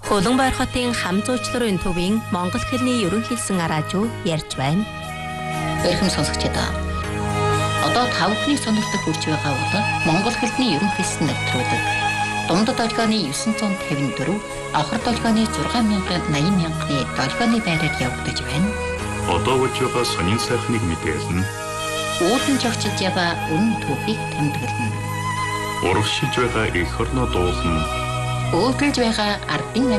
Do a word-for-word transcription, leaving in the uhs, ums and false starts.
Улаанбаяр хотын хам зуучларын төвийн монгол хэлний ерөнхийлсэн араажуу ярьж байна. Эрхэм сонсогчдоо. Одоо та бүхний сонирхдаг хүрч байгаа бол монгол хэлний ерөнхийлсэн нэвтрүүлэг. Дундад долгионы дев'ять пятьдесят четыре, авхар долгионы шесть мянга восемьдесят мянганы долгионы байраар явагдаж байна. Одоо болж байгаа сонин сайхныг мэдээлнэ. Уулын жогчж яваа үнэн түүхийг тэмдэглэнэ. Урагшилж байгаа эх орноо дуулна. Өөдөлж байгаа ардын